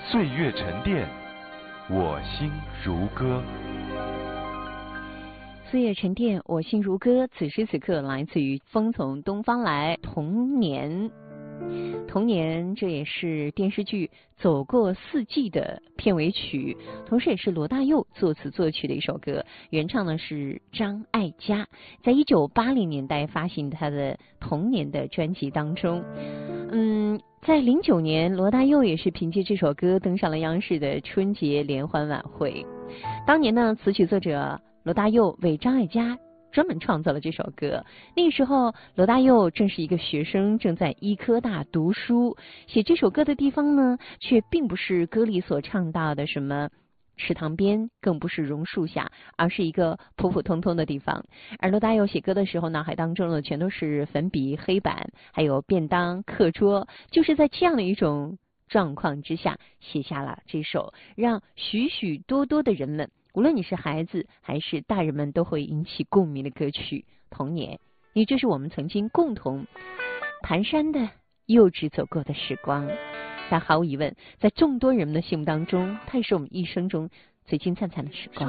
岁月沉淀，我心如歌。 岁月沉淀，我心如歌。此时此刻，来自于《风从东方来》童年。童年，这也是电视剧《走过四季》的片尾曲，同时也是罗大佑作词作曲的一首歌。原唱呢是张艾嘉，在1980年代发行他的童年的专辑当中。在09年，罗大佑也是凭借这首歌登上了央视的春节联欢晚会。当年呢，词曲作者罗大佑为张艾嘉专门创造了这首歌。那个时候，罗大佑正是一个学生，正在医科大读书。写这首歌的地方呢，却并不是歌里所唱到的什么池塘边，更不是榕树下，而是一个普普通通的地方。而罗大佑写歌的时候，脑海当中的全都是粉笔、黑板，还有便当、课桌，就是在这样的一种状况之下，写下了这首让许许多多的人们，无论你是孩子还是大人们，都会引起共鸣的歌曲《童年》，因为这是我们曾经共同蹒跚的幼稚走过的时光。但毫无疑问，在众多人们的心目当中，它也是我们一生中最金灿灿的时光。